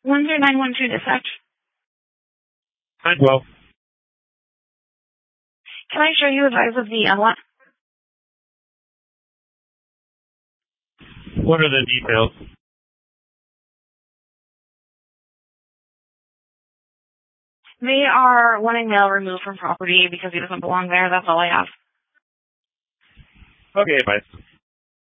10912 dispatch. 912. Can I show you advise of the unlock? What are the details? They are wanting mail removed from property because he doesn't belong there. That's all I have. Okay, bye.